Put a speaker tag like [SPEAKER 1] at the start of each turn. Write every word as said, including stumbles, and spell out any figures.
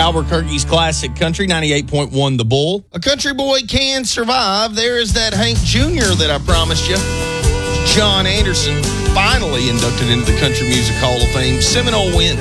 [SPEAKER 1] Albuquerque's classic country, ninety-eight point one The Bull.
[SPEAKER 2] A country boy can survive. There is that Hank Junior that I promised you. John Anderson, finally inducted into the Country Music Hall of Fame. Seminole win.